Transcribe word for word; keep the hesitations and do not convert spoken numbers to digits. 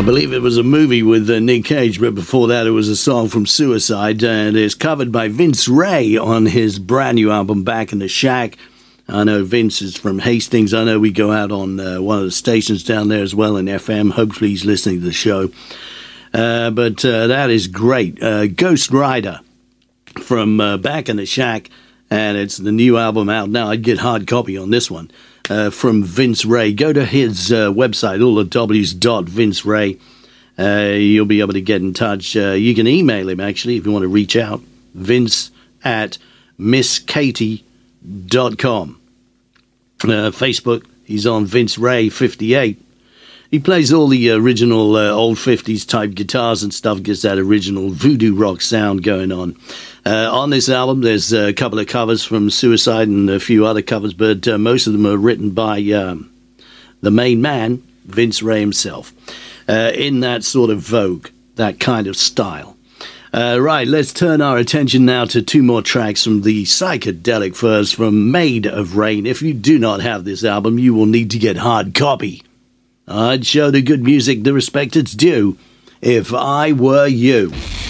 believe it was a movie with uh, Nick Cage, but before that it was a song from Suicide, and it's covered by Vince Ray on his brand new album Back in the Shack. I know Vince is from Hastings. I know we go out on uh, one of the stations down there as well in F M. Hopefully he's listening to the show. Uh, but uh, that is great. Uh, Ghost Rider from uh, Back in the Shack, and it's the new album out now. I'd get hard copy on this one. Uh, from Vince Ray. Go to his uh, website, all the W's dot Vince Ray. Uh, you'll be able to get in touch. Uh, you can email him, actually, if you want to reach out. Vince at miss katie dot com. Uh, Facebook, he's on Vince Ray fifty-eight. He plays all the original uh, old fifties type guitars and stuff, gets that original voodoo rock sound going on. Uh, on this album, there's a couple of covers from Suicide and a few other covers, but uh, most of them are written by um, the main man, Vince Ray himself, uh, in that sort of vogue, that kind of style. Uh, right, let's turn our attention now to two more tracks from the Psychedelic Furs from Made of Rain. If you do not have this album, you will need to get hard copy. I'd show the good music the respect it's due if I were you.